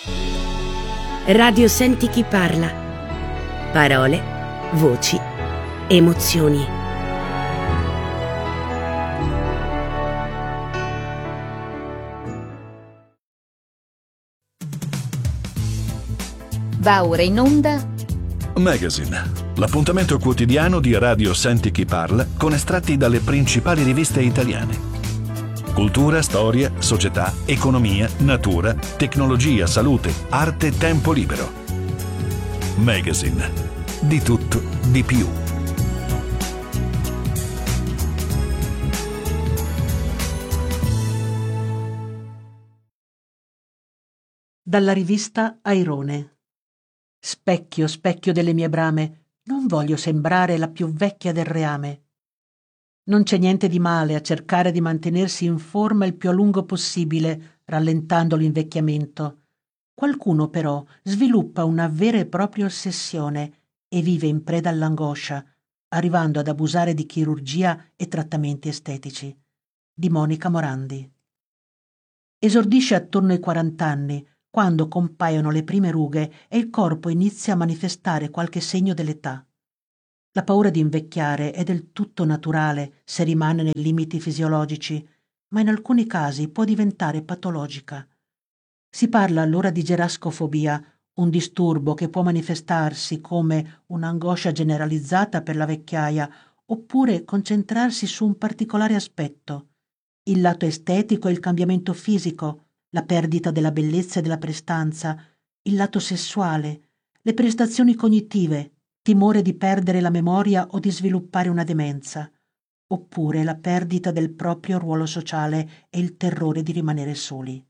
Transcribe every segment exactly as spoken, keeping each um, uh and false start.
Radio Senti chi parla. Parole, voci, emozioni. Va ora in onda Magazine, l'appuntamento quotidiano di Radio Senti chi parla con estratti dalle principali riviste italiane. Cultura, storia, società, economia, natura, tecnologia, salute, arte, tempo libero. Magazine, di tutto, di più. Dalla rivista Airone. Specchio, specchio delle mie brame, non voglio sembrare la più vecchia del reame. Non c'è niente di male a cercare di mantenersi in forma il più a lungo possibile, rallentando l'invecchiamento. Qualcuno però sviluppa una vera e propria ossessione e vive in preda all'angoscia, arrivando ad abusare di chirurgia e trattamenti estetici. Di Monica Morandi. Esordisce attorno ai quarant'anni, quando compaiono le prime rughe e il corpo inizia a manifestare qualche segno dell'età. La paura di invecchiare è del tutto naturale se rimane nei limiti fisiologici, ma in alcuni casi può diventare patologica. Si parla allora di gerascofobia, un disturbo che può manifestarsi come un'angoscia generalizzata per la vecchiaia oppure concentrarsi su un particolare aspetto, il lato estetico e il cambiamento fisico, la perdita della bellezza e della prestanza, il lato sessuale, le prestazioni cognitive, timore di perdere la memoria o di sviluppare una demenza, oppure la perdita del proprio ruolo sociale e il terrore di rimanere soli.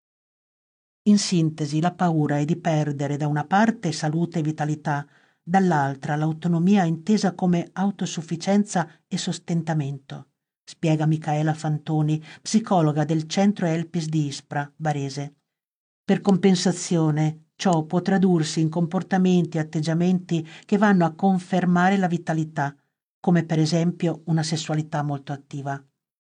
In sintesi, la paura è di perdere da una parte salute e vitalità, dall'altra l'autonomia intesa come autosufficienza e sostentamento, spiega Micaela Fantoni, psicologa del centro Elpis di Ispra, Varese. Per compensazione, ciò può tradursi in comportamenti e atteggiamenti che vanno a confermare la vitalità, come per esempio una sessualità molto attiva.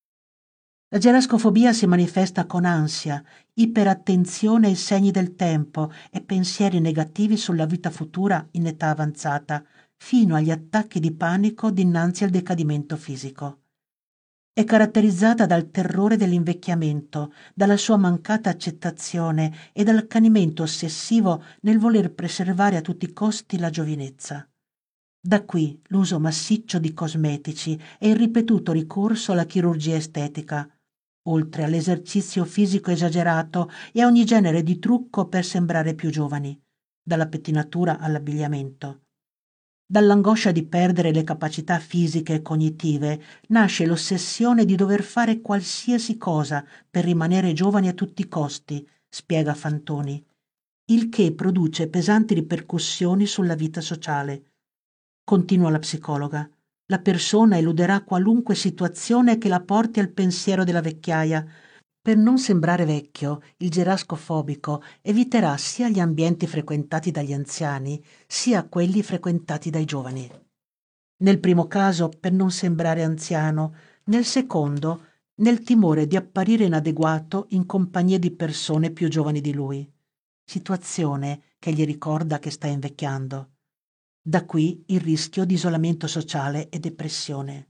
La gerascofobia si manifesta con ansia, iperattenzione ai segni del tempo e pensieri negativi sulla vita futura in età avanzata, fino agli attacchi di panico dinanzi al decadimento fisico. È caratterizzata dal terrore dell'invecchiamento, dalla sua mancata accettazione e dall'accanimento ossessivo nel voler preservare a tutti i costi la giovinezza. Da qui l'uso massiccio di cosmetici e il ripetuto ricorso alla chirurgia estetica, oltre all'esercizio fisico esagerato e a ogni genere di trucco per sembrare più giovani, dalla pettinatura all'abbigliamento. Dall'angoscia di perdere le capacità fisiche e cognitive nasce l'ossessione di dover fare qualsiasi cosa per rimanere giovani a tutti i costi, spiega Fantoni, il che produce pesanti ripercussioni sulla vita sociale. Continua la psicologa. La persona eluderà qualunque situazione che la porti al pensiero della vecchiaia. Per non sembrare vecchio, il gerascofobico eviterà sia gli ambienti frequentati dagli anziani, sia quelli frequentati dai giovani. Nel primo caso, per non sembrare anziano, nel secondo, nel timore di apparire inadeguato in compagnia di persone più giovani di lui. Situazione che gli ricorda che sta invecchiando. Da qui il rischio di isolamento sociale e depressione.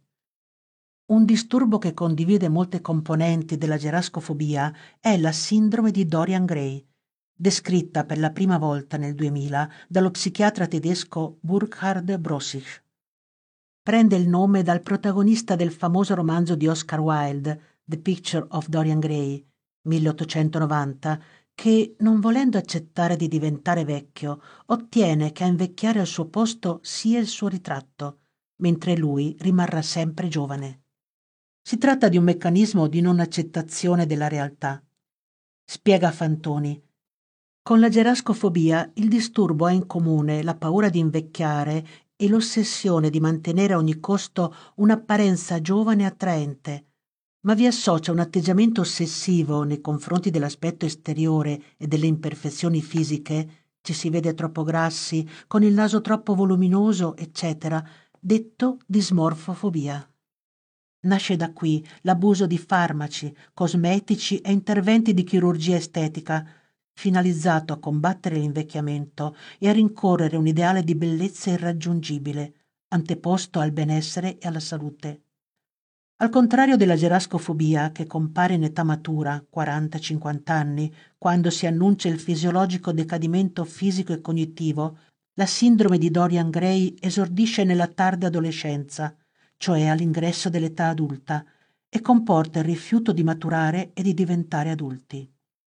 Un disturbo che condivide molte componenti della gerascofobia è la sindrome di Dorian Gray, descritta per la prima volta nel duemila dallo psichiatra tedesco Burkhard Brossich. Prende il nome dal protagonista del famoso romanzo di Oscar Wilde, The Picture of Dorian Gray, milleottocentonovanta, che, non volendo accettare di diventare vecchio, ottiene che a invecchiare al suo posto sia il suo ritratto, mentre lui rimarrà sempre giovane. Si tratta di un meccanismo di non accettazione della realtà. Spiega Fantoni. Con la gerascofobia il disturbo ha in comune la paura di invecchiare e l'ossessione di mantenere a ogni costo un'apparenza giovane e attraente, ma vi associa un atteggiamento ossessivo nei confronti dell'aspetto esteriore e delle imperfezioni fisiche, ci si vede troppo grassi, con il naso troppo voluminoso, eccetera, detto dismorfofobia. Nasce da qui l'abuso di farmaci, cosmetici e interventi di chirurgia estetica, finalizzato a combattere l'invecchiamento e a rincorrere un ideale di bellezza irraggiungibile, anteposto al benessere e alla salute. Al contrario della gerascofobia, che compare in età matura, quaranta cinquanta anni, quando si annuncia il fisiologico decadimento fisico e cognitivo, la sindrome di Dorian Gray esordisce nella tarda adolescenza, cioè all'ingresso dell'età adulta, e comporta il rifiuto di maturare e di diventare adulti.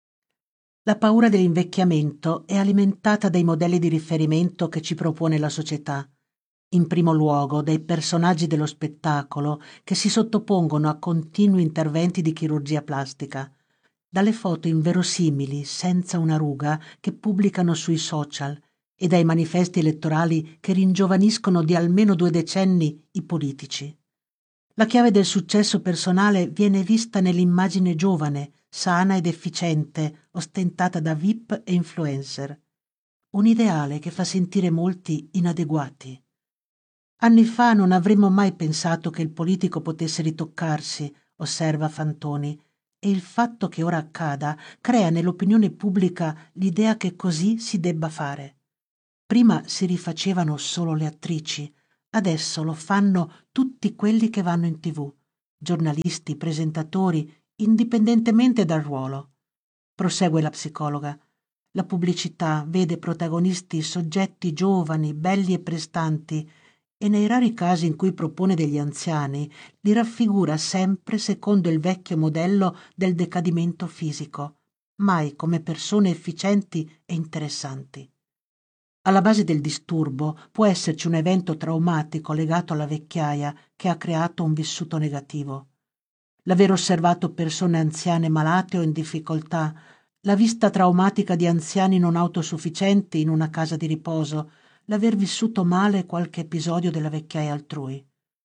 La paura dell'invecchiamento è alimentata dai modelli di riferimento che ci propone la società, in primo luogo dai personaggi dello spettacolo che si sottopongono a continui interventi di chirurgia plastica, dalle foto inverosimili senza una ruga che pubblicano sui social e dai manifesti elettorali che ringiovaniscono di almeno due decenni i politici. La chiave del successo personale viene vista nell'immagine giovane, sana ed efficiente, ostentata da V I P e influencer. Un ideale che fa sentire molti inadeguati. Anni fa non avremmo mai pensato che il politico potesse ritoccarsi, osserva Fantoni, e il fatto che ora accada crea nell'opinione pubblica l'idea che così si debba fare. Prima si rifacevano solo le attrici, adesso lo fanno tutti quelli che vanno in tivù, giornalisti, presentatori, indipendentemente dal ruolo. Prosegue la psicologa. La pubblicità vede protagonisti soggetti giovani, belli e prestanti, e nei rari casi in cui propone degli anziani li raffigura sempre secondo il vecchio modello del decadimento fisico, mai come persone efficienti e interessanti. Alla base del disturbo può esserci un evento traumatico legato alla vecchiaia che ha creato un vissuto negativo. L'aver osservato persone anziane malate o in difficoltà, la vista traumatica di anziani non autosufficienti in una casa di riposo, l'aver vissuto male qualche episodio della vecchiaia altrui.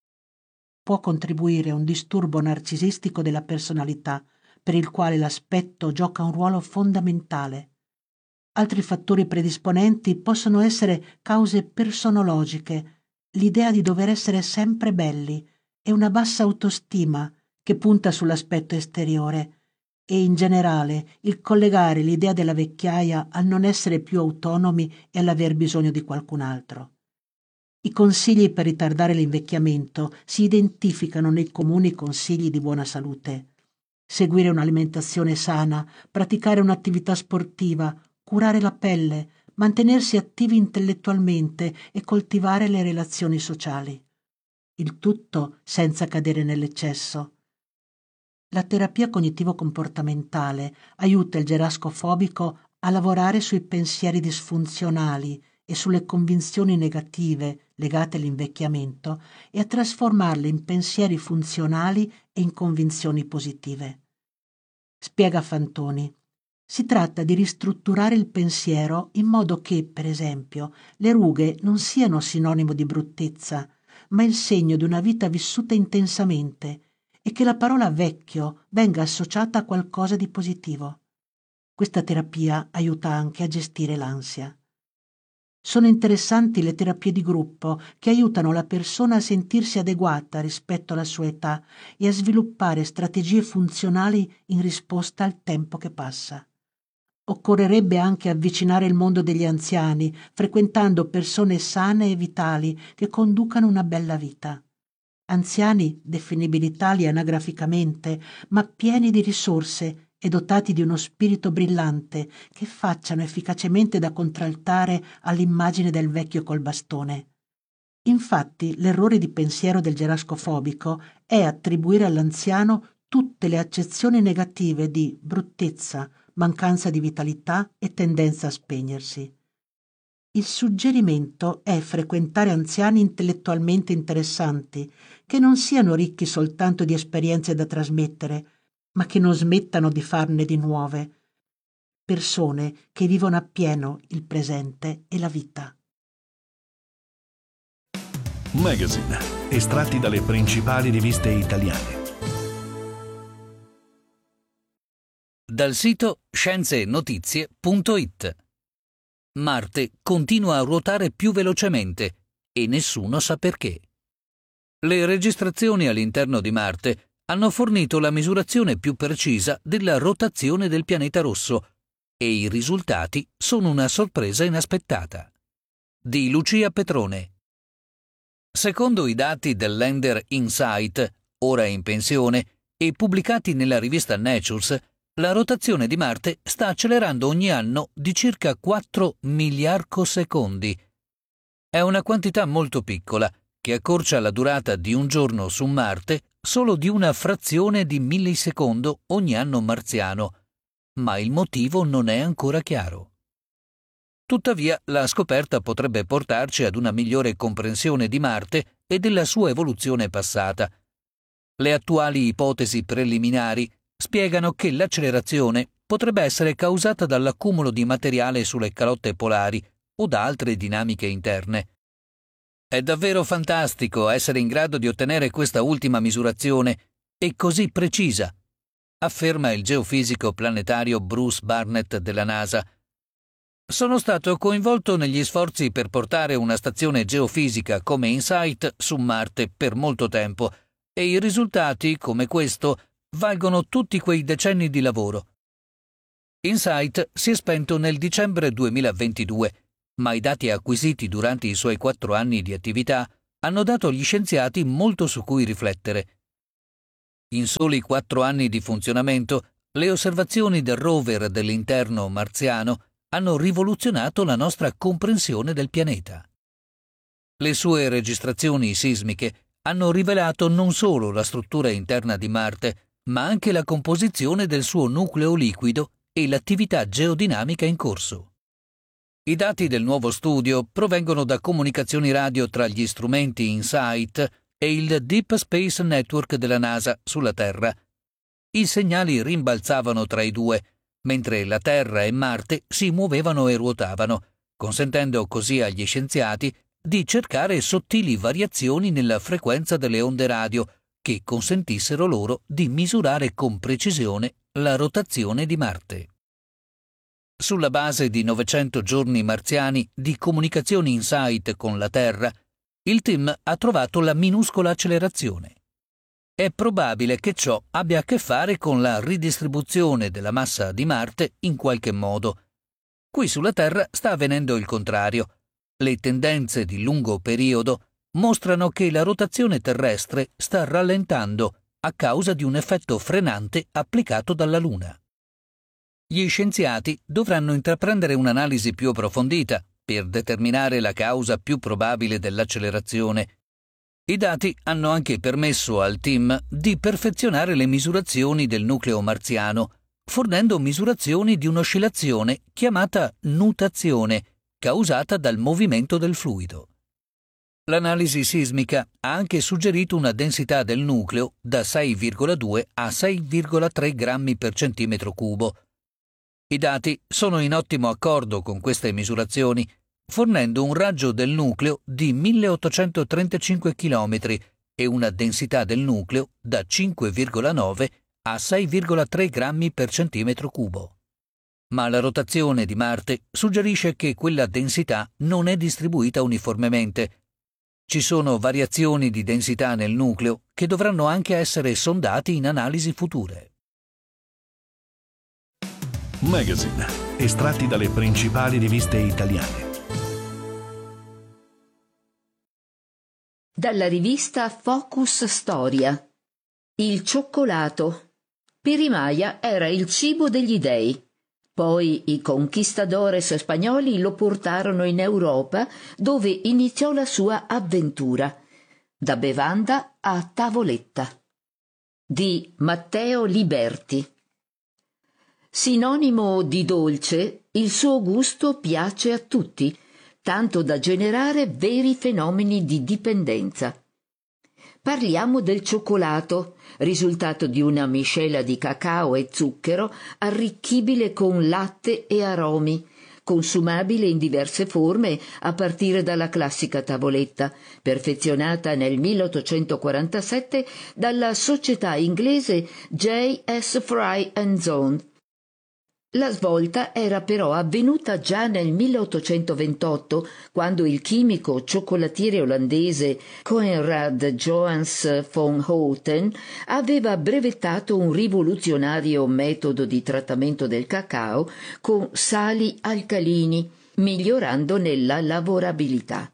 Può contribuire un disturbo narcisistico della personalità, per il quale l'aspetto gioca un ruolo fondamentale. Altri fattori predisponenti possono essere cause personologiche, l'idea di dover essere sempre belli e una bassa autostima che punta sull'aspetto esteriore, e in generale il collegare l'idea della vecchiaia al non essere più autonomi e all'aver bisogno di qualcun altro. I consigli per ritardare l'invecchiamento si identificano nei comuni consigli di buona salute. Seguire un'alimentazione sana, praticare un'attività sportiva, curare la pelle, mantenersi attivi intellettualmente e coltivare le relazioni sociali. Il tutto senza cadere nell'eccesso. La terapia cognitivo-comportamentale aiuta il gerascofobico a lavorare sui pensieri disfunzionali e sulle convinzioni negative legate all'invecchiamento e a trasformarle in pensieri funzionali e in convinzioni positive. Spiega Fantoni. Si tratta di ristrutturare il pensiero in modo che, per esempio, le rughe non siano sinonimo di bruttezza, ma il segno di una vita vissuta intensamente, e che la parola vecchio venga associata a qualcosa di positivo. Questa terapia aiuta anche a gestire l'ansia. Sono interessanti le terapie di gruppo che aiutano la persona a sentirsi adeguata rispetto alla sua età e a sviluppare strategie funzionali in risposta al tempo che passa. Occorrerebbe anche avvicinare il mondo degli anziani, frequentando persone sane e vitali che conducano una bella vita. Anziani definibili tali anagraficamente, ma pieni di risorse e dotati di uno spirito brillante che facciano efficacemente da contraltare all'immagine del vecchio col bastone. Infatti, l'errore di pensiero del gerascofobico è attribuire all'anziano tutte le accezioni negative di bruttezza, mancanza di vitalità e tendenza a spegnersi. Il suggerimento è frequentare anziani intellettualmente interessanti, che non siano ricchi soltanto di esperienze da trasmettere, ma che non smettano di farne di nuove. Persone che vivono appieno il presente e la vita. Magazine, estratti dalle principali riviste italiane. Dal sito scienze e notizie punto it. Marte continua a ruotare più velocemente e nessuno sa perché. Le registrazioni all'interno di Marte hanno fornito la misurazione più precisa della rotazione del pianeta rosso e i risultati sono una sorpresa inaspettata. Di Lucia Petrone. Secondo i dati dell'Ender Insight, ora in pensione, e pubblicati nella rivista Natures, la rotazione di Marte sta accelerando ogni anno di circa quattro miliarcosecondi. È una quantità molto piccola, che accorcia la durata di un giorno su Marte solo di una frazione di millisecondo ogni anno marziano, ma il motivo non è ancora chiaro. Tuttavia, la scoperta potrebbe portarci ad una migliore comprensione di Marte e della sua evoluzione passata. Le attuali ipotesi preliminari spiegano che l'accelerazione potrebbe essere causata dall'accumulo di materiale sulle calotte polari o da altre dinamiche interne. È davvero fantastico essere in grado di ottenere questa ultima misurazione e così precisa, afferma il geofisico planetario Bruce Barnett della NASA. Sono stato coinvolto negli sforzi per portare una stazione geofisica come InSight su Marte per molto tempo e i risultati, come questo, valgono tutti quei decenni di lavoro. InSight si è spento nel dicembre duemilaventidue, ma i dati acquisiti durante i suoi quattro anni di attività hanno dato agli scienziati molto su cui riflettere. In soli quattro anni di funzionamento, le osservazioni del rover dell'interno marziano hanno rivoluzionato la nostra comprensione del pianeta. Le sue registrazioni sismiche hanno rivelato non solo la struttura interna di Marte, ma anche la composizione del suo nucleo liquido e l'attività geodinamica in corso. I dati del nuovo studio provengono da comunicazioni radio tra gli strumenti InSight e il Deep Space Network della NASA sulla Terra. I segnali rimbalzavano tra i due, mentre la Terra e Marte si muovevano e ruotavano, consentendo così agli scienziati di cercare sottili variazioni nella frequenza delle onde radio che consentissero loro di misurare con precisione la rotazione di Marte. Sulla base di novecento giorni marziani di comunicazioni InSight con la Terra, il team ha trovato la minuscola accelerazione. È probabile che ciò abbia a che fare con la ridistribuzione della massa di Marte in qualche modo. Qui sulla Terra sta avvenendo il contrario. Le tendenze di lungo periodo mostrano che la rotazione terrestre sta rallentando a causa di un effetto frenante applicato dalla Luna. Gli scienziati dovranno intraprendere un'analisi più approfondita per determinare la causa più probabile dell'accelerazione. I dati hanno anche permesso al team di perfezionare le misurazioni del nucleo marziano, fornendo misurazioni di un'oscillazione chiamata nutazione, causata dal movimento del fluido. L'analisi sismica ha anche suggerito una densità del nucleo da sei virgola due a sei virgola tre grammi per centimetro cubo. I dati sono in ottimo accordo con queste misurazioni, fornendo un raggio del nucleo di milleottocentotrentacinque chilometri e una densità del nucleo da cinque virgola nove a sei virgola tre grammi per centimetro cubo. Ma la rotazione di Marte suggerisce che quella densità non è distribuita uniformemente. Ci sono variazioni di densità nel nucleo che dovranno anche essere sondati in analisi future. Magazine, estratti dalle principali riviste italiane. Dalla rivista Focus Storia. Il cioccolato. Per i Maya era il cibo degli dei. Poi i conquistadores spagnoli lo portarono in Europa, dove iniziò la sua avventura, da bevanda a tavoletta. Di Matteo Liberti. Sinonimo di dolce, il suo gusto piace a tutti, tanto da generare veri fenomeni di dipendenza. Parliamo del cioccolato, risultato di una miscela di cacao e zucchero arricchibile con latte e aromi, consumabile in diverse forme a partire dalla classica tavoletta, perfezionata nel milleottocentoquarantasette dalla società inglese J S Fry and Son. La svolta era però avvenuta già nel milleottocentoventotto, quando il chimico cioccolatiere olandese Coenraad Johannes von Houten aveva brevettato un rivoluzionario metodo di trattamento del cacao con sali alcalini, migliorandone la lavorabilità.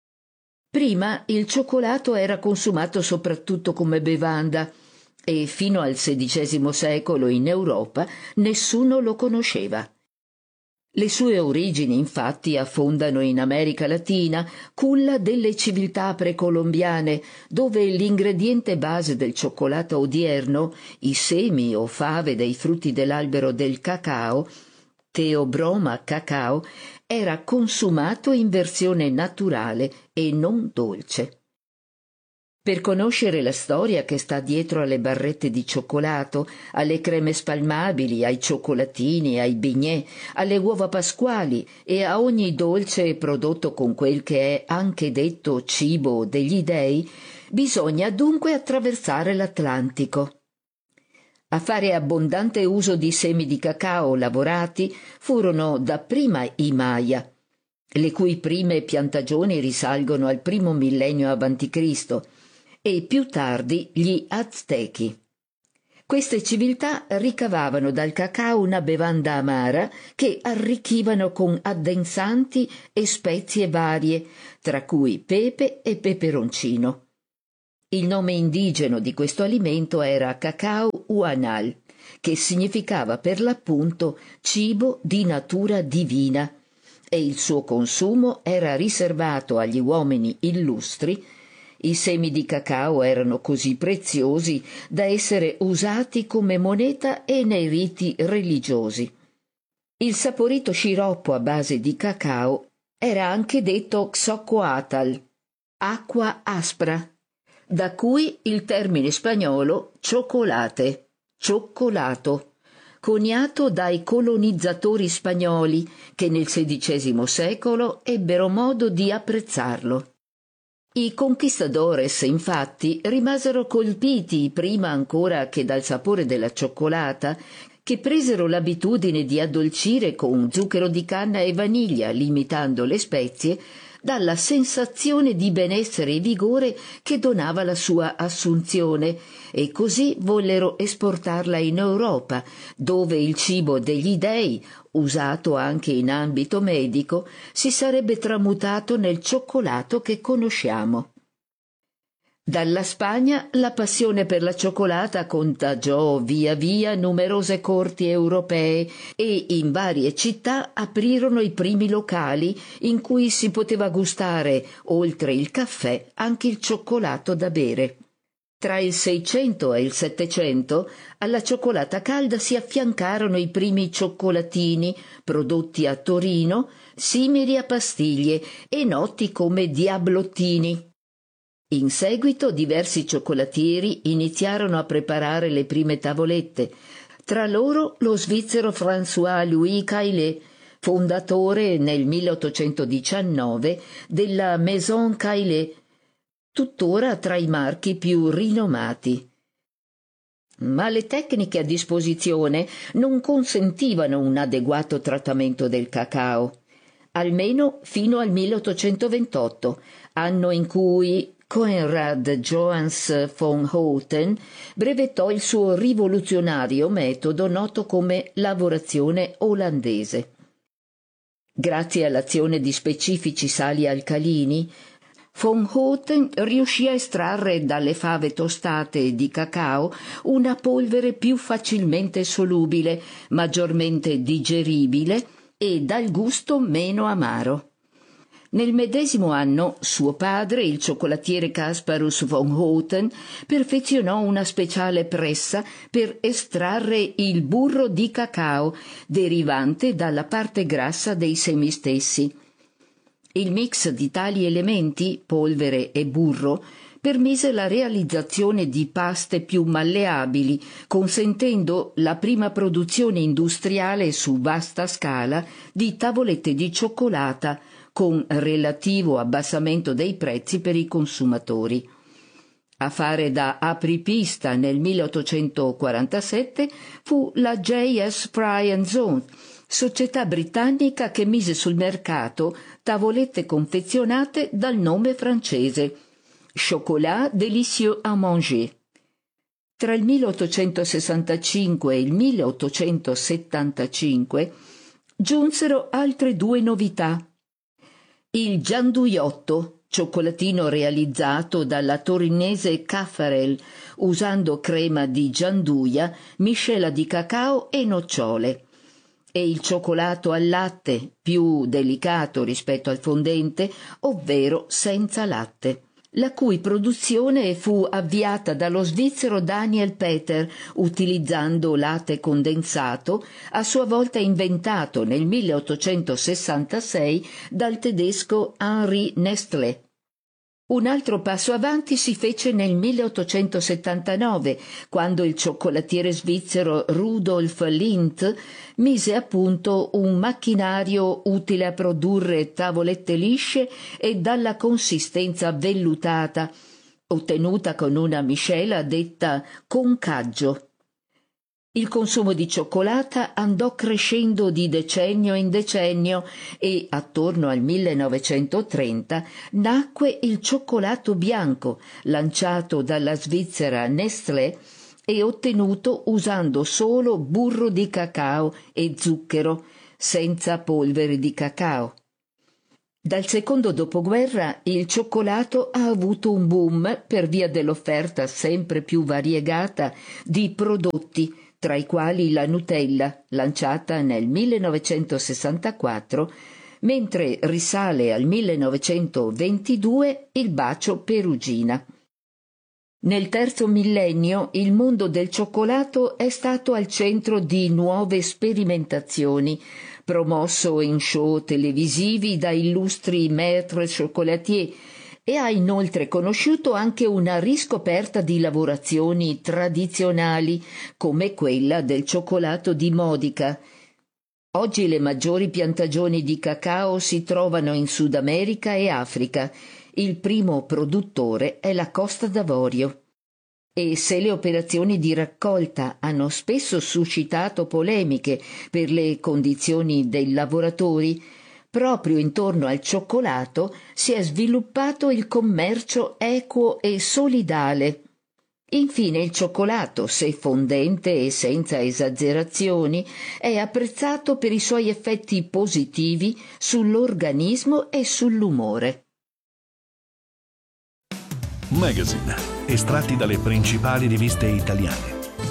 Prima il cioccolato era consumato soprattutto come bevanda, e fino al sedicesimo secolo in Europa nessuno lo conosceva. Le sue origini infatti affondano in America Latina, culla delle civiltà precolombiane, dove l'ingrediente base del cioccolato odierno, i semi o fave dei frutti dell'albero del cacao, Theobroma cacao, era consumato in versione naturale e non dolce. Per conoscere la storia che sta dietro alle barrette di cioccolato, alle creme spalmabili, ai cioccolatini, ai bignè, alle uova pasquali e a ogni dolce prodotto con quel che è anche detto cibo degli dei, bisogna dunque attraversare l'Atlantico. A fare abbondante uso di semi di cacao lavorati furono dapprima i Maya, le cui prime piantagioni risalgono al primo millennio avanti Cristo, e più tardi gli Aztechi. Queste civiltà ricavavano dal cacao una bevanda amara che arricchivano con addensanti e spezie varie, tra cui pepe e peperoncino. Il nome indigeno di questo alimento era cacao huanal, che significava per l'appunto cibo di natura divina, e il suo consumo era riservato agli uomini illustri. I semi di cacao erano così preziosi da essere usati come moneta e nei riti religiosi. Il saporito sciroppo a base di cacao era anche detto xocoatl, acqua aspra, da cui il termine spagnolo cioccolate, cioccolato, coniato dai colonizzatori spagnoli che nel sedicesimo secolo ebbero modo di apprezzarlo. I conquistadores, infatti, rimasero colpiti prima ancora che dal sapore della cioccolata, che presero l'abitudine di addolcire con zucchero di canna e vaniglia, limitando le spezie, dalla sensazione di benessere e vigore che donava la sua assunzione, e così vollero esportarla in Europa, dove il cibo degli dei, usato anche in ambito medico, si sarebbe tramutato nel cioccolato che conosciamo. Dalla Spagna la passione per la cioccolata contagiò via via numerose corti europee e in varie città aprirono i primi locali in cui si poteva gustare, oltre il caffè, anche il cioccolato da bere. Tra il Seicento e il Settecento alla cioccolata calda si affiancarono i primi cioccolatini prodotti a Torino, simili a pastiglie e noti come diablottini. In seguito diversi cioccolatieri iniziarono a preparare le prime tavolette, tra loro lo svizzero François-Louis Caillet, fondatore nel milleottocentodiciannove della Maison Caillet, tuttora tra i marchi più rinomati. Ma le tecniche a disposizione non consentivano un adeguato trattamento del cacao, almeno fino al milleottocentoventotto, anno in cui Coenraad Johannes von Houten brevettò il suo rivoluzionario metodo noto come lavorazione olandese. Grazie all'azione di specifici sali alcalini, von Houten riuscì a estrarre dalle fave tostate di cacao una polvere più facilmente solubile, maggiormente digeribile e dal gusto meno amaro. Nel medesimo anno suo padre, il cioccolatiere Casparus von Houten, perfezionò una speciale pressa per estrarre il burro di cacao, derivante dalla parte grassa dei semi stessi. Il mix di tali elementi, polvere e burro, permise la realizzazione di paste più malleabili, consentendo la prima produzione industriale su vasta scala di tavolette di cioccolata, con relativo abbassamento dei prezzi per i consumatori. A fare da apripista nel milleottocentoquarantasette fu la J S. Fry and Sons, società britannica che mise sul mercato tavolette confezionate dal nome francese Chocolat délicieux à manger. Tra il milleottocentosessantacinque e il milleottocentosettantacinque giunsero altre due novità. Il gianduiotto, cioccolatino realizzato dalla torinese Caffarel usando crema di gianduia, miscela di cacao e nocciole, e il cioccolato al latte, più delicato rispetto al fondente, ovvero senza latte, la cui produzione fu avviata dallo svizzero Daniel Peter utilizzando latte condensato, a sua volta inventato nel milleottocentosessantasei dal tedesco Henri Nestlé. Un altro passo avanti si fece nel milleottocentosettantanove, quando il cioccolatiere svizzero Rudolf Lindt mise a punto un macchinario utile a produrre tavolette lisce e dalla consistenza vellutata, ottenuta con una miscela detta concaggio. Il consumo di cioccolata andò crescendo di decennio in decennio e, attorno al millenovecentotrenta, nacque il cioccolato bianco, lanciato dalla svizzera Nestlé e ottenuto usando solo burro di cacao e zucchero, senza polvere di cacao. Dal secondo dopoguerra il cioccolato ha avuto un boom per via dell'offerta sempre più variegata di prodotti, tra i quali la Nutella, lanciata nel millenovecentosessantaquattro, mentre risale al millenovecentoventidue il bacio Perugina. Nel terzo millennio il mondo del cioccolato è stato al centro di nuove sperimentazioni, promosso in show televisivi da illustri maître chocolatier, e ha inoltre conosciuto anche una riscoperta di lavorazioni tradizionali, come quella del cioccolato di Modica. Oggi le maggiori piantagioni di cacao si trovano in Sud America e Africa. Il primo produttore è la Costa d'Avorio. E se le operazioni di raccolta hanno spesso suscitato polemiche per le condizioni dei lavoratori, proprio intorno al cioccolato si è sviluppato il commercio equo e solidale. Infine il cioccolato, se fondente e senza esagerazioni, è apprezzato per i suoi effetti positivi sull'organismo e sull'umore. Magazine, estratti dalle principali riviste italiane.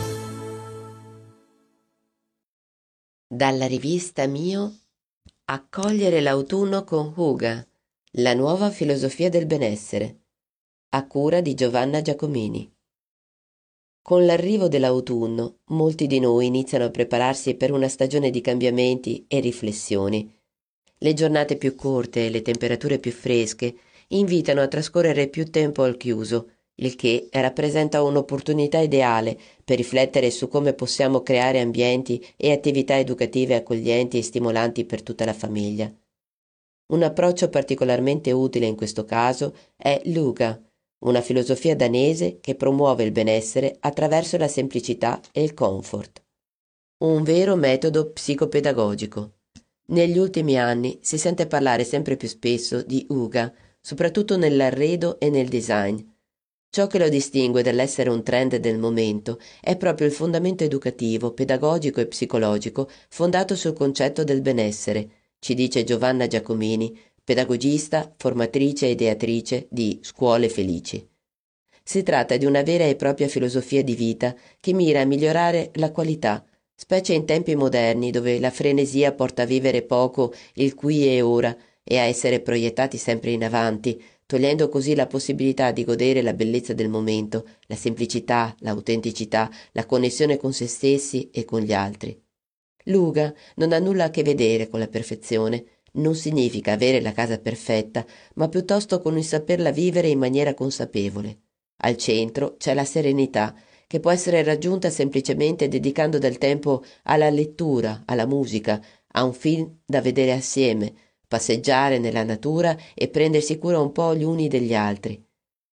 Dalla rivista Mio, Accogliere l'autunno con Huga, la nuova filosofia del benessere, a cura di Giovanna Giacomini. Con l'arrivo dell'autunno, molti di noi iniziano a prepararsi per una stagione di cambiamenti e riflessioni. Le giornate più corte e le temperature più fresche invitano a trascorrere più tempo al chiuso, il che rappresenta un'opportunità ideale per riflettere su come possiamo creare ambienti e attività educative accoglienti e stimolanti per tutta la famiglia. Un approccio particolarmente utile in questo caso è Luga, una filosofia danese che promuove il benessere attraverso la semplicità e il comfort. Un vero metodo psicopedagogico. Negli ultimi anni si sente parlare sempre più spesso di Uga, soprattutto nell'arredo e nel design. Ciò che lo distingue dall'essere un trend del momento è proprio il fondamento educativo, pedagogico e psicologico fondato sul concetto del benessere, ci dice Giovanna Giacomini, pedagogista, formatrice e ideatrice di Scuole Felici. Si tratta di una vera e propria filosofia di vita che mira a migliorare la qualità, specie in tempi moderni dove la frenesia porta a vivere poco il qui e ora e a essere proiettati sempre in avanti, togliendo così la possibilità di godere la bellezza del momento, la semplicità, l'autenticità, la connessione con se stessi e con gli altri. Luga non ha nulla a che vedere con la perfezione, non significa avere la casa perfetta, ma piuttosto con il saperla vivere in maniera consapevole. Al centro c'è la serenità, che può essere raggiunta semplicemente dedicando del tempo alla lettura, alla musica, a un film da vedere assieme, passeggiare nella natura e prendersi cura un po' gli uni degli altri.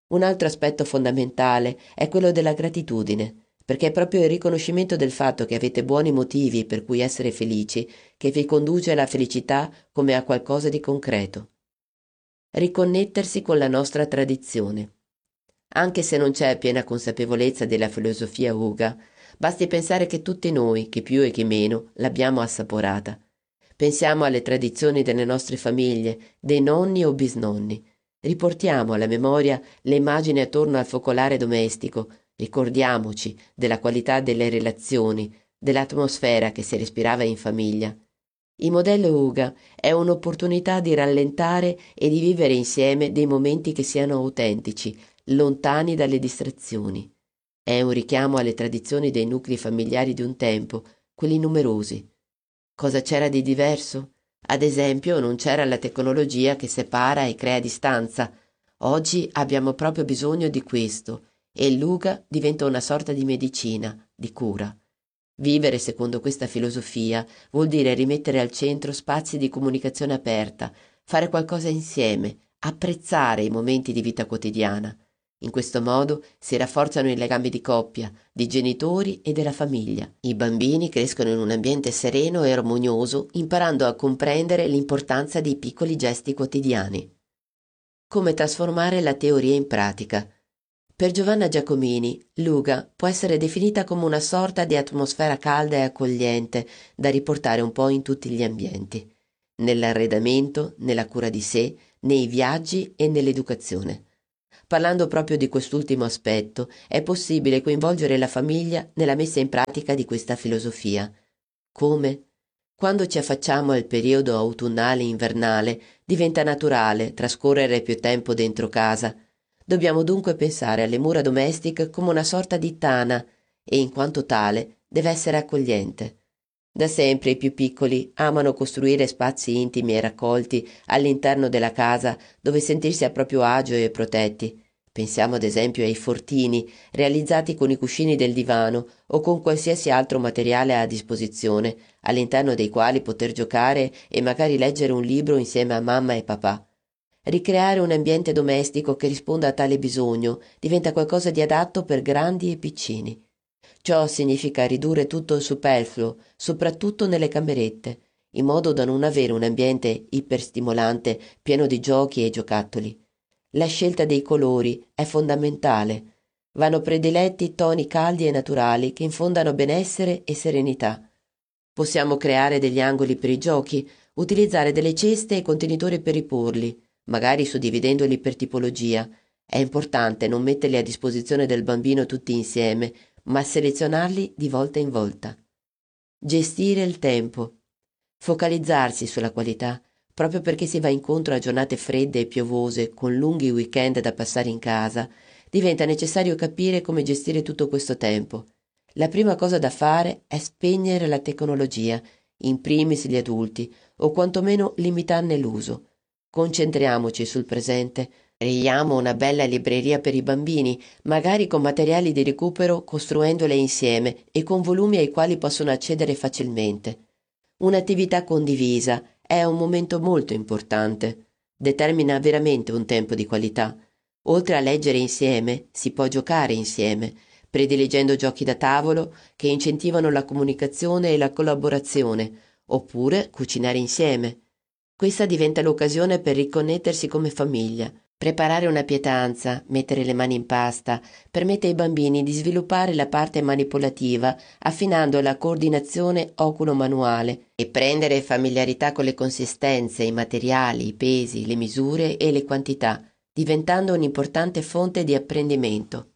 Un altro aspetto fondamentale è quello della gratitudine, perché è proprio il riconoscimento del fatto che avete buoni motivi per cui essere felici che vi conduce alla felicità come a qualcosa di concreto. Riconnettersi con la nostra tradizione. Anche se non c'è piena consapevolezza della filosofia Uga, basti pensare che tutti noi, chi più e chi meno, l'abbiamo assaporata. Pensiamo alle tradizioni delle nostre famiglie, dei nonni o bisnonni. Riportiamo alla memoria le immagini attorno al focolare domestico. Ricordiamoci della qualità delle relazioni, dell'atmosfera che si respirava in famiglia. Il modello Uga è un'opportunità di rallentare e di vivere insieme dei momenti che siano autentici, lontani dalle distrazioni. È un richiamo alle tradizioni dei nuclei familiari di un tempo, quelli numerosi. Cosa c'era di diverso? Ad esempio, non c'era la tecnologia che separa e crea distanza. Oggi abbiamo proprio bisogno di questo e l'Uga diventa una sorta di medicina, di cura. Vivere secondo questa filosofia vuol dire rimettere al centro spazi di comunicazione aperta, fare qualcosa insieme, apprezzare i momenti di vita quotidiana. In questo modo si rafforzano i legami di coppia, di genitori e della famiglia. I bambini crescono in un ambiente sereno e armonioso, imparando a comprendere l'importanza dei piccoli gesti quotidiani. Come trasformare la teoria in pratica? Per Giovanna Giacomini, l'Uga può essere definita come una sorta di atmosfera calda e accogliente da riportare un po' in tutti gli ambienti, nell'arredamento, nella cura di sé, nei viaggi e nell'educazione. Parlando proprio di quest'ultimo aspetto, è possibile coinvolgere la famiglia nella messa in pratica di questa filosofia. Come? Quando ci affacciamo al periodo autunnale-invernale, diventa naturale trascorrere più tempo dentro casa. Dobbiamo dunque pensare alle mura domestiche come una sorta di tana e, in quanto tale, deve essere accogliente. Da sempre i più piccoli amano costruire spazi intimi e raccolti all'interno della casa dove sentirsi a proprio agio e protetti. Pensiamo ad esempio ai fortini, realizzati con i cuscini del divano o con qualsiasi altro materiale a disposizione, all'interno dei quali poter giocare e magari leggere un libro insieme a mamma e papà. Ricreare un ambiente domestico che risponda a tale bisogno diventa qualcosa di adatto per grandi e piccini. Ciò significa ridurre tutto il superfluo, soprattutto nelle camerette, in modo da non avere un ambiente iperstimolante pieno di giochi e giocattoli. La scelta dei colori è fondamentale. Vanno prediletti toni caldi e naturali che infondano benessere e serenità. Possiamo creare degli angoli per i giochi, utilizzare delle ceste e contenitori per riporli, magari suddividendoli per tipologia. È importante non metterli a disposizione del bambino tutti insieme, ma selezionarli di volta in volta. Gestire il tempo. Focalizzarsi sulla qualità, proprio perché si va incontro a giornate fredde e piovose, con lunghi weekend da passare in casa, diventa necessario capire come gestire tutto questo tempo. La prima cosa da fare è spegnere la tecnologia, in primis gli adulti, o quantomeno limitarne l'uso. Concentriamoci sul presente. Creiamo una bella libreria per i bambini, magari con materiali di recupero, costruendole insieme e con volumi ai quali possono accedere facilmente. Un'attività condivisa è un momento molto importante. Determina veramente un tempo di qualità. Oltre a leggere insieme, si può giocare insieme, prediligendo giochi da tavolo che incentivano la comunicazione e la collaborazione, oppure cucinare insieme. Questa diventa l'occasione per riconnettersi come famiglia. Preparare una pietanza, mettere le mani in pasta, permette ai bambini di sviluppare la parte manipolativa, affinando la coordinazione oculo-manuale e prendere familiarità con le consistenze, i materiali, i pesi, le misure e le quantità, diventando un'importante fonte di apprendimento.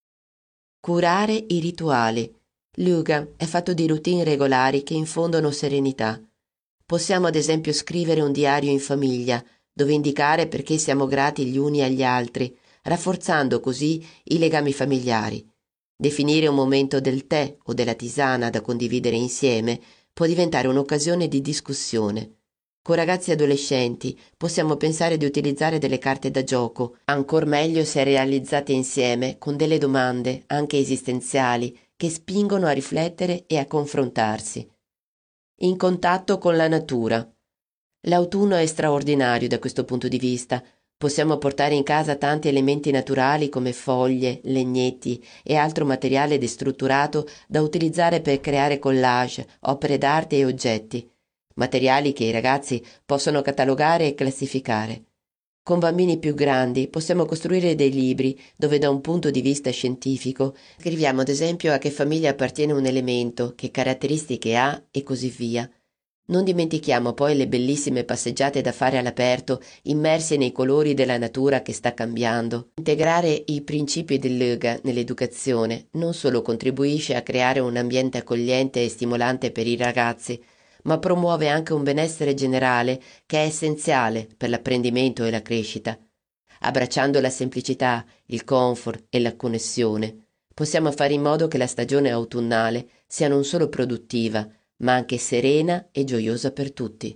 Curare i rituali. L'Uga è fatto di routine regolari che infondono serenità. Possiamo ad esempio scrivere un diario in famiglia, dove indicare perché siamo grati gli uni agli altri, rafforzando così i legami familiari. Definire un momento del tè o della tisana da condividere insieme può diventare un'occasione di discussione. Con ragazzi adolescenti possiamo pensare di utilizzare delle carte da gioco, ancor meglio se realizzate insieme con delle domande, anche esistenziali, che spingono a riflettere e a confrontarsi. In contatto con la natura. L'autunno è straordinario da questo punto di vista. Possiamo portare in casa tanti elementi naturali come foglie, legnetti e altro materiale destrutturato da utilizzare per creare collage, opere d'arte e oggetti, materiali che i ragazzi possono catalogare e classificare. Con bambini più grandi possiamo costruire dei libri dove da un punto di vista scientifico scriviamo ad esempio a che famiglia appartiene un elemento, che caratteristiche ha e così via. Non dimentichiamo poi le bellissime passeggiate da fare all'aperto, immersi nei colori della natura che sta cambiando. Integrare i principi dell'Ö G A nell'educazione non solo contribuisce a creare un ambiente accogliente e stimolante per i ragazzi, ma promuove anche un benessere generale che è essenziale per l'apprendimento e la crescita. Abbracciando la semplicità, il comfort e la connessione, possiamo fare in modo che la stagione autunnale sia non solo produttiva, ma anche serena e gioiosa per tutti.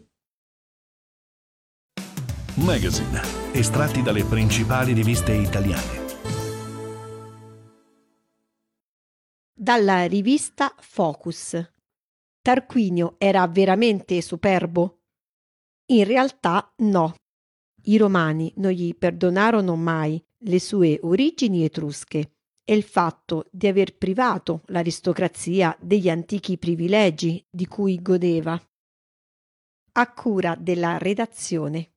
Magazine, estratti dalle principali riviste italiane. Dalla rivista Focus. Tarquinio era veramente superbo? In realtà no. I romani non gli perdonarono mai le sue origini etrusche e il fatto di aver privato l'aristocrazia degli antichi privilegi di cui godeva. A cura della redazione.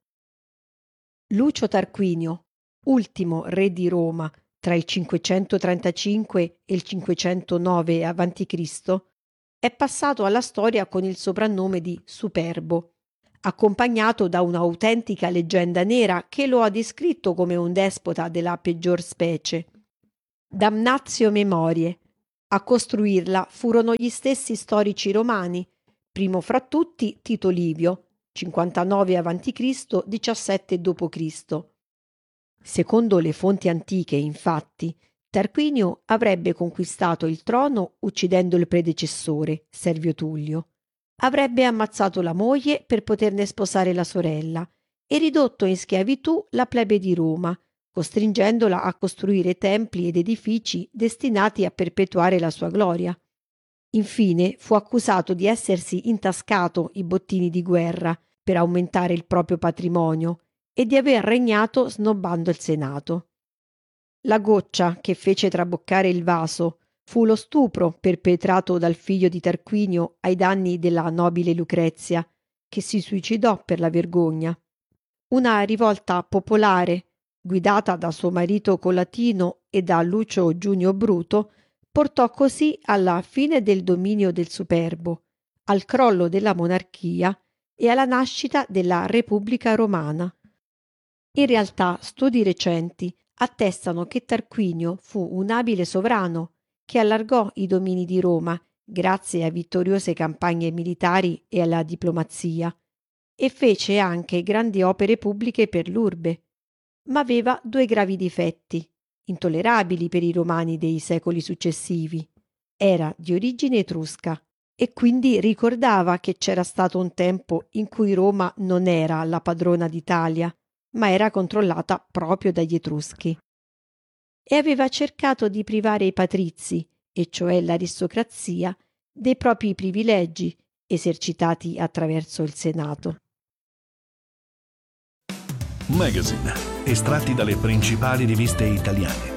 Lucio Tarquinio, ultimo re di Roma tra il cinquecentotrentacinque e il cinquecentonove avanti Cristo, è passato alla storia con il soprannome di Superbo, accompagnato da un'autentica leggenda nera che lo ha descritto come un despota della peggior specie. Damnatio Memoriae. A costruirla furono gli stessi storici romani, primo fra tutti Tito Livio, cinquantanove avanti Cristo, diciassette dopo Cristo. Secondo le fonti antiche, infatti, Tarquinio avrebbe conquistato il trono uccidendo il predecessore, Servio Tullio. Avrebbe ammazzato la moglie per poterne sposare la sorella e ridotto in schiavitù la plebe di Roma, costringendola a costruire templi ed edifici destinati a perpetuare la sua gloria. Infine fu accusato di essersi intascato i bottini di guerra per aumentare il proprio patrimonio e di aver regnato snobbando il Senato. La goccia che fece traboccare il vaso fu lo stupro perpetrato dal figlio di Tarquinio ai danni della nobile Lucrezia, che si suicidò per la vergogna. Una rivolta popolare, guidata da suo marito Colatino e da Lucio Giunio Bruto, portò così alla fine del dominio del Superbo, al crollo della monarchia e alla nascita della Repubblica Romana. In realtà studi recenti attestano che Tarquinio fu un abile sovrano che allargò i domini di Roma grazie a vittoriose campagne militari e alla diplomazia, e fece anche grandi opere pubbliche per l'urbe, ma aveva due gravi difetti, intollerabili per i romani dei secoli successivi. Era di origine etrusca e quindi ricordava che c'era stato un tempo in cui Roma non era la padrona d'Italia, ma era controllata proprio dagli Etruschi. E aveva cercato di privare i patrizi, e cioè l'aristocrazia, dei propri privilegi esercitati attraverso il Senato. Magazine, estratti dalle principali riviste italiane.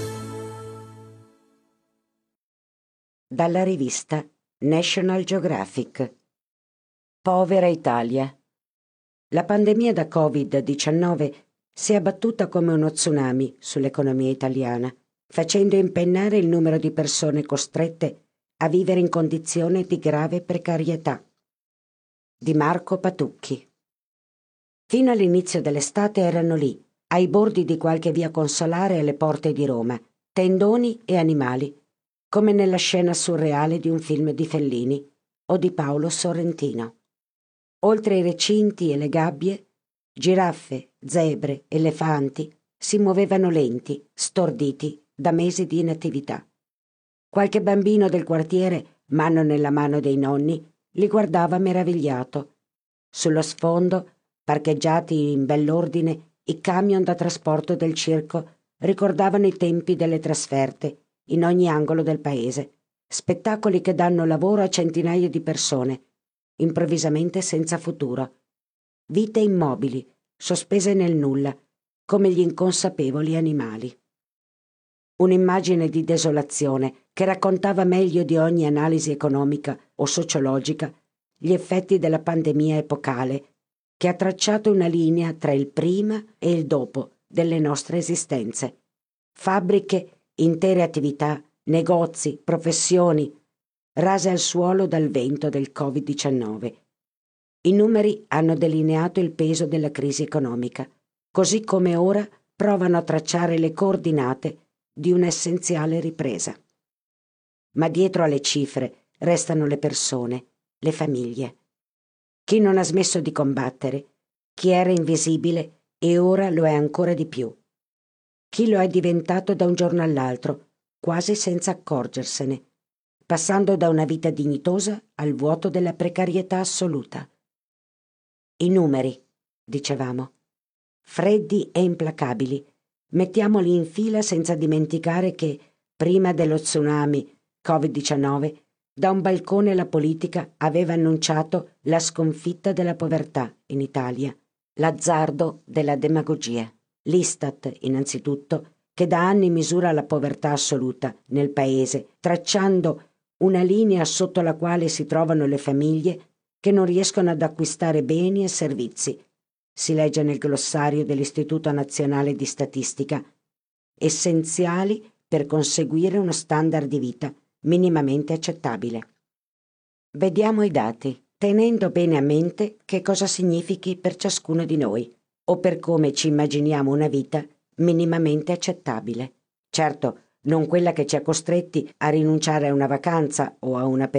Dalla rivista National Geographic. Povera Italia. La pandemia da covid diciannove si è abbattuta come uno tsunami sull'economia italiana, facendo impennare il numero di persone costrette a vivere in condizioni di grave precarietà. Di Marco Patucchi. Fino all'inizio dell'estate erano lì, ai bordi di qualche via consolare alle porte di Roma, tendoni e animali, come nella scena surreale di un film di Fellini o di Paolo Sorrentino. Oltre i recinti e le gabbie, giraffe, zebre, elefanti si muovevano lenti, storditi da mesi di inattività. Qualche bambino del quartiere, mano nella mano dei nonni, li guardava meravigliato. Sullo sfondo, parcheggiati in bell'ordine, i camion da trasporto del circo ricordavano i tempi delle trasferte in ogni angolo del paese, spettacoli che danno lavoro a centinaia di persone, improvvisamente senza futuro. Vite immobili, sospese nel nulla, come gli inconsapevoli animali. Un'immagine di desolazione che raccontava meglio di ogni analisi economica o sociologica gli effetti della pandemia epocale che ha tracciato una linea tra il prima e il dopo delle nostre esistenze. Fabbriche, intere attività, negozi, professioni, rase al suolo dal vento del covid diciannove. I numeri hanno delineato il peso della crisi economica, così come ora provano a tracciare le coordinate di un'essenziale ripresa. Ma dietro alle cifre restano le persone, le famiglie. Chi non ha smesso di combattere, chi era invisibile e ora lo è ancora di più. Chi lo è diventato da un giorno all'altro, quasi senza accorgersene, passando da una vita dignitosa al vuoto della precarietà assoluta. I numeri, dicevamo, freddi e implacabili, mettiamoli in fila senza dimenticare che, prima dello tsunami covid diciannove, da un balcone la politica aveva annunciato la sconfitta della povertà in Italia, l'azzardo della demagogia. L'Istat, innanzitutto, che da anni misura la povertà assoluta nel paese, tracciando una linea sotto la quale si trovano le famiglie che non riescono ad acquistare beni e servizi. Si legge nel glossario dell'Istituto Nazionale di Statistica, essenziali per conseguire uno standard di vita minimamente accettabile. Vediamo i dati, tenendo bene a mente che cosa significhi per ciascuno di noi, o per come ci immaginiamo una vita minimamente accettabile. Certo, non quella che ci ha costretti a rinunciare a una vacanza o a una